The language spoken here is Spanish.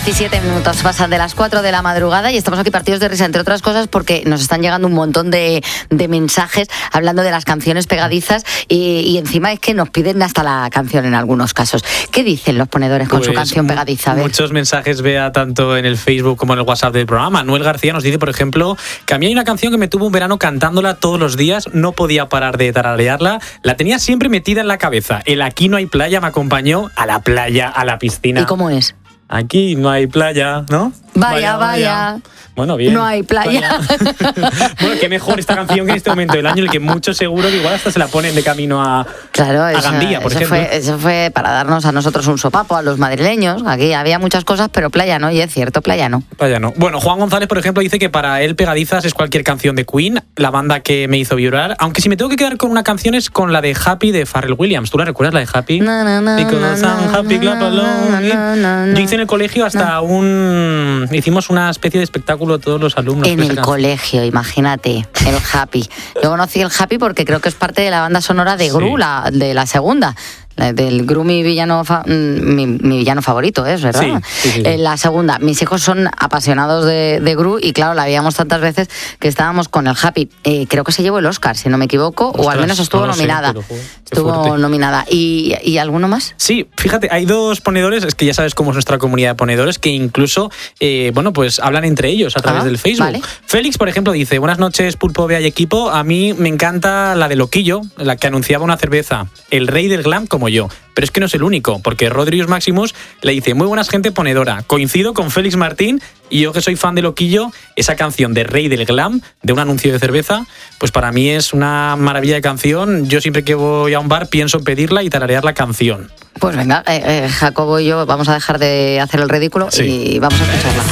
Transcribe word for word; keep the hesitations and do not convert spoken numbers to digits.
diecisiete minutos pasan de las cuatro de la madrugada y estamos aquí partidos de risa, entre otras cosas porque nos están llegando un montón de, de mensajes hablando de las canciones pegadizas y, y encima es que nos piden hasta la canción en algunos casos. ¿Qué dicen los ponedores con pues, su canción pegadiza? A ver. Muchos mensajes, vea, tanto en el Facebook como en el WhatsApp del programa. Manuel García nos dice, por ejemplo, que a mí hay una canción que me tuvo un verano cantándola todos los días, no podía parar de tararearla, la tenía siempre metida en la cabeza. El Aquí no hay playa me acompañó a la playa, a la piscina. ¿Y cómo es? Aquí no hay playa, ¿no? Vaya, vaya. vaya. Bueno, bien. No hay playa. Bueno, qué mejor esta canción que en este momento del año, el que muchos seguro que igual hasta se la ponen de camino a, claro, a eso, Gandía, por eso ejemplo. Fue, eso fue para darnos a nosotros un sopapo, a los madrileños. Aquí había muchas cosas, pero playa no, y es cierto, playa no. Playa no. Bueno, Juan González, por ejemplo, dice que para él pegadizas es cualquier canción de Queen, la banda que me hizo vibrar. Aunque si me tengo que quedar con una canción es con la de Happy de Pharrell Williams. ¿Tú la recuerdas, la de Happy? No, no, no, Because no, I'm happy, clap along. no, no, no, Yo hice en el colegio hasta no. un... Hicimos una especie de espectáculo todos los alumnos. En el colegio, imagínate, el Happy. Yo conocí el Happy porque creo que es parte de la banda sonora de Gru, sí. la, de la segunda. Del Gru, mi villano, fa, mi, mi villano favorito, ¿es verdad? Sí, sí, sí. Eh, la segunda, mis hijos son apasionados de, de Gru y claro, la veíamos tantas veces que estábamos con el Happy. Eh, creo que se llevó el Oscar, si no me equivoco, Ostras, o al menos estuvo no nominada. Sé, estuvo fuerte. nominada. ¿Y, ¿Y alguno más? Sí, fíjate, hay dos ponedores, es que ya sabes cómo es nuestra comunidad de ponedores, que incluso, eh, bueno, pues hablan entre ellos a través ah, del Facebook. Vale. Félix, por ejemplo, dice, buenas noches, Pulpo, Bea y equipo, a mí me encanta la de Loquillo, la que anunciaba una cerveza, el rey del glam como yo. Pero es que no es el único, porque Rodrius Maximus le dice, muy buenas gente ponedora, coincido con Félix Martín y yo que soy fan de Loquillo, esa canción de Rey del Glam, de un anuncio de cerveza, pues para mí es una maravilla de canción. Yo siempre que voy a un bar pienso pedirla y tararear la canción. Pues venga, eh, eh, Jacobo y yo vamos a dejar de hacer el ridículo sí. y vamos a escucharla.